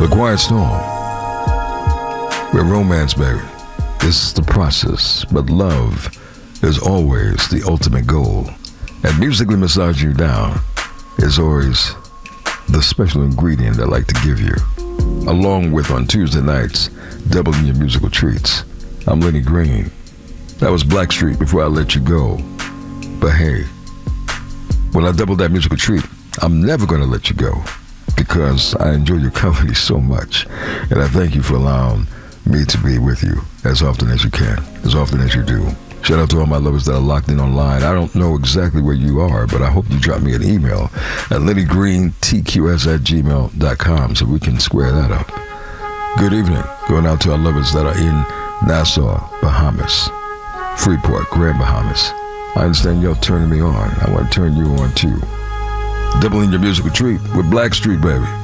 The Quiet Storm. We're romance, baby. It's the process, but love is always the ultimate goal. And musically massaging you down is always the special ingredient I like to give you. Along with on Tuesday nights, doubling your musical treats. I'm Lenny Green. That was Blackstreet, Before I Let You Go. But hey, when I double that musical treat, I'm never going to let you go, because I enjoy your company so much, and I thank you for allowing me to be with you as often as you can, as often as you do. Shout out to all my lovers that are locked in online. I don't know exactly where you are, but I hope you drop me an email at LennyGreenTQS@gmail.com so we can square that up. Good evening. Going out to our lovers that are in Nassau, Bahamas, Freeport, Grand Bahamas. I understand you're turning me on. I want to turn you on too. Doubling your musical treat with Blackstreet, baby.